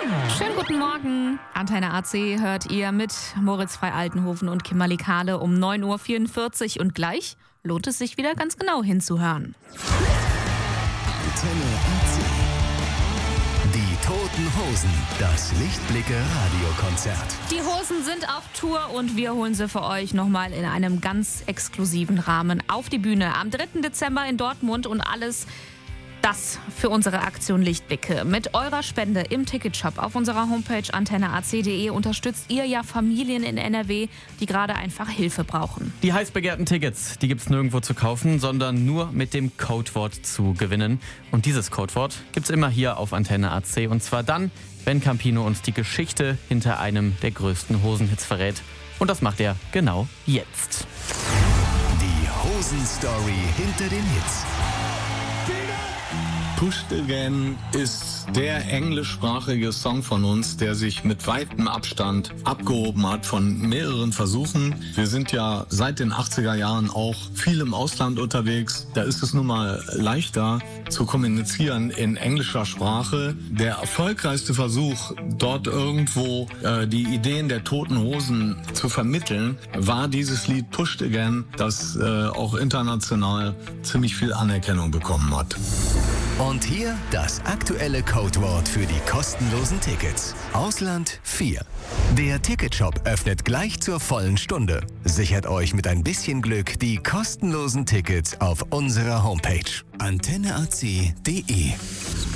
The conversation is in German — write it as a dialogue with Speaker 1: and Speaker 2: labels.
Speaker 1: Schönen guten Morgen. Antenne AC hört ihr mit Moritz Frei-Altenhofen und Kimberly Kahle um 9.44 Uhr. Und gleich lohnt es sich wieder ganz genau hinzuhören.
Speaker 2: Antenne AC. Die Toten Hosen. Das Lichtblicke-Radiokonzert.
Speaker 1: Die Hosen sind auf Tour und wir holen sie für euch nochmal in einem ganz exklusiven Rahmen auf die Bühne. Am 3. Dezember in Dortmund und alles das für unsere Aktion Lichtblicke. Mit eurer Spende im Ticketshop auf unserer Homepage antenneac.de unterstützt ihr ja Familien in NRW, die gerade einfach Hilfe brauchen.
Speaker 3: Die heiß begehrten Tickets, die gibt's nirgendwo zu kaufen, sondern nur mit dem Codewort zu gewinnen. Und dieses Codewort gibt's immer hier auf Antenne AC. Und zwar dann, wenn Campino uns die Geschichte hinter einem der größten Hosenhits verrät. Und das macht er genau jetzt.
Speaker 2: Die Hosen-Story hinter den Hits.
Speaker 4: Pushed Again ist der englischsprachige Song von uns, der sich mit weitem Abstand abgehoben hat von mehreren Versuchen. Wir sind ja seit den 80er Jahren auch viel im Ausland unterwegs. Da ist es nun mal leichter zu kommunizieren in englischer Sprache. Der erfolgreichste Versuch, dort irgendwo die Ideen der Toten Hosen zu vermitteln, war dieses Lied Pushed Again, das auch international ziemlich viel Anerkennung bekommen hat.
Speaker 2: Und hier das aktuelle Codewort für die kostenlosen Tickets. Ausland 4. Der Ticketshop öffnet gleich zur vollen Stunde. Sichert euch mit ein bisschen Glück die kostenlosen Tickets auf unserer Homepage. antenneac.de